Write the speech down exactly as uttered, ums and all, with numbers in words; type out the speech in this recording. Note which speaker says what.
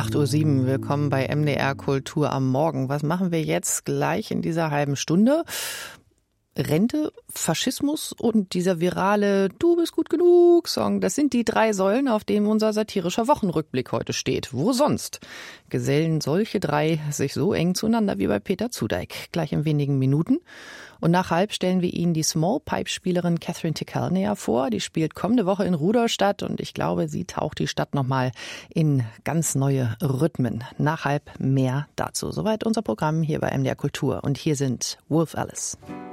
Speaker 1: acht Uhr sieben, willkommen bei M D R Kultur am Morgen. Was machen wir jetzt gleich in dieser halben Stunde? Rente, Faschismus und dieser virale Du bist gut genug Song, das sind die drei Säulen, auf denen unser satirischer Wochenrückblick heute steht. Wo sonst gesellen solche drei sich so eng zueinander wie bei Peter Zudeik? Gleich in wenigen Minuten. Und nach halb stellen wir Ihnen die Small-Pipe-Spielerin Catherine Tickell näher vor. Die spielt kommende Woche in Rudolstadt und ich glaube, sie taucht die Stadt nochmal in ganz neue Rhythmen. Nach halb mehr dazu. Soweit unser Programm hier bei M D R Kultur. Und hier sind Wolf Alice.